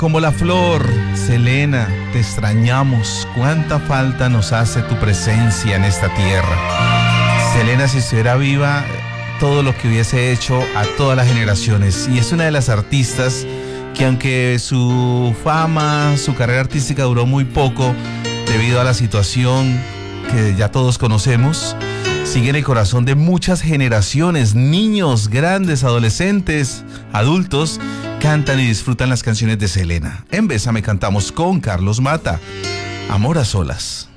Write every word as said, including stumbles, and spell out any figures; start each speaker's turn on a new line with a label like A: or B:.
A: Como la flor, Selena, te extrañamos. Cuánta falta nos hace tu presencia en esta tierra. Selena, si estuviera viva, todo lo que hubiese hecho a todas las generaciones. Y es una de las artistas que, aunque su fama, su carrera artística duró muy poco debido a la situación que ya todos conocemos, sigue en el corazón de muchas generaciones. Niños, grandes, adolescentes, adultos cantan y disfrutan las canciones de Selena. En Bésame cantamos con Carlos Mata, Amor a Solas.